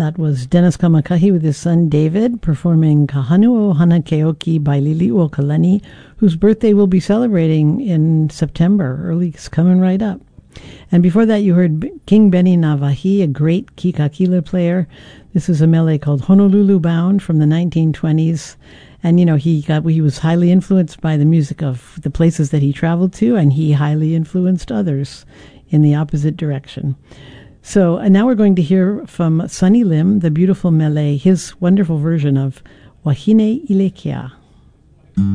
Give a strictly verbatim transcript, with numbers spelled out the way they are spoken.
That was Dennis Kamakahi with his son David performing Kahanu o Hana Keoki by Lili'u Kalani, whose birthday we'll be celebrating in September. Early, it's coming right up. And before that, you heard King Benny Navahi, a great kikakila player. This is a mele called Honolulu Bound from the nineteen twenties. And, you know, he got he was highly influenced by the music of the places that he traveled to, and he highly influenced others in the opposite direction. So and now we're going to hear from Sunny Lim, the beautiful mele, his wonderful version of Wahine Ilekia.